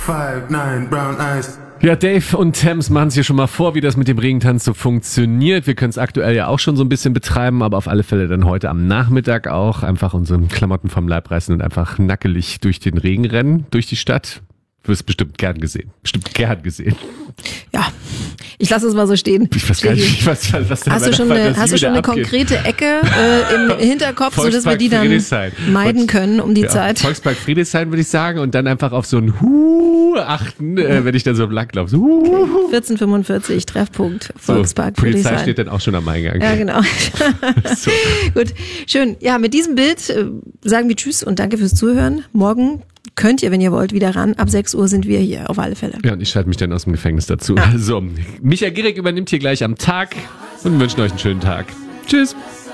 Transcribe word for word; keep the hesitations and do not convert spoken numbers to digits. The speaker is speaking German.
Five, nine, brown eyes. Ja, Dave und Thames machen es hier schon mal vor, wie das mit dem Regentanz so funktioniert. Wir können es aktuell ja auch schon so ein bisschen betreiben, aber auf alle Fälle dann heute am Nachmittag auch einfach unsere Klamotten vom Leib reißen und einfach nackelig durch den Regen rennen, durch die Stadt. Du wirst bestimmt gern gesehen. Bestimmt gern gesehen. Ja, ich lasse es mal so stehen. Ich weiß gar nicht, was, was da Hast du schon eine, hast du schon eine konkrete Ecke äh, im Hinterkopf, sodass wir die dann meiden können um die ja, Zeit? Volkspark Friedrichshain würde ich sagen und dann einfach auf so ein Hu achten, äh, wenn ich dann so lang laufe. So, Hu. vierzehn fünfundvierzig, Treffpunkt, Volkspark so, Polizei Friedrichshain. steht dann auch schon am Eingang. Ja, genau. So. Gut, schön. Ja, mit diesem Bild äh, sagen wir Tschüss und danke fürs Zuhören. Morgen könnt ihr, wenn ihr wollt, wieder ran. Ab sechs Uhr sind wir hier, auf alle Fälle. Ja, und ich schalte mich dann aus dem Gefängnis dazu. Ja. So, Micha Gierig übernimmt hier gleich am Tag und wünschen euch einen schönen Tag. Tschüss.